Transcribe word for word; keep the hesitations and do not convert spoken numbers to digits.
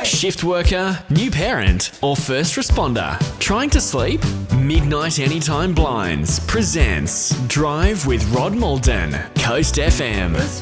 Shift worker, new parent, or first responder. Trying to sleep? Midnight Anytime Blinds presents Drive with Rod Malden, Coast F M.